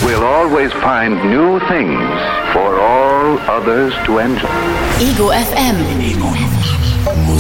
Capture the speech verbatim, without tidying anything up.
we'll always find new things for all others to enjoy. Ego F M.